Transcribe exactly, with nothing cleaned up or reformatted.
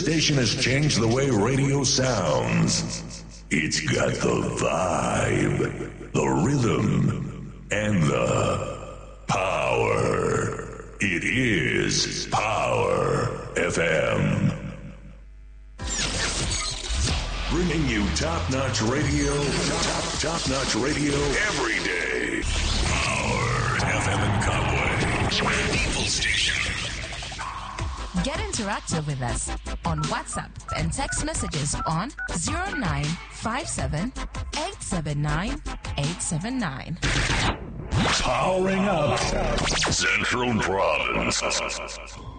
station has changed the way radio sounds. It's got the vibe, the rhythm, and the power. It is Power F M. Bringing you top-notch radio, top, top-notch radio every day. Power F M in Conway. People station. Get interactive with us on WhatsApp and text messages on zero nine five seven, eight seven nine, eight seven nine. Powering up Central Province.